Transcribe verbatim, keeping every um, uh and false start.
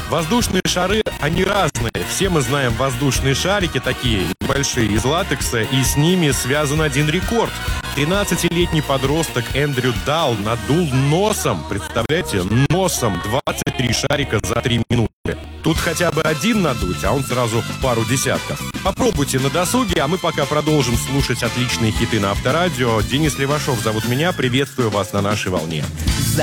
Воздушные шары, они разные. Все мы знаем воздушные шарики, такие небольшие, из латекса, и с ними связан один рекорд. тринадцатилетний подросток Эндрю Далл надул носом, представляете, носом двадцать три шарика за три минуты. Тут хотя бы один надуть, а он сразу пару десятков. Попробуйте на досуге, а мы пока продолжим слушать отличные хиты на Авторадио. Денис Левашов зовут меня, приветствую вас на нашей волне. За